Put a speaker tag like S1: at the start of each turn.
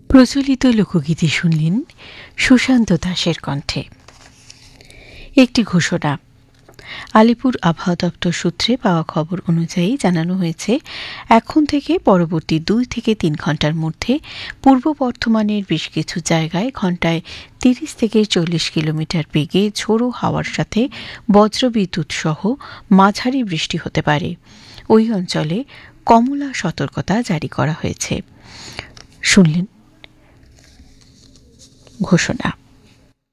S1: প্রচলিত লোকগীতি শুনলেন সুশান্ত দাসের কণ্ঠে। একটি ঘোষণা। আলিপুর আবহাওয়া দপ্তর সূত্রে পাওয়া খবর অনুযায়ী জানানো হয়েছে, এখন থেকে পরবর্তী 2 থেকে 3 ঘন্টার মধ্যে পূর্ব বর্ধমানের বেশ কিছু জায়গায় ঘণ্টায় 30 থেকে 40 কিলোমিটার বেগে ঝোড়ো হাওয়ার সাথে বজ্রবিদ্যুৎ সহ মাঝারি বৃষ্টি হতে পারে। ওই অঞ্চলে কমলা সতর্কতা জারি করা হয়েছে। শুনলেন ঘোষণা।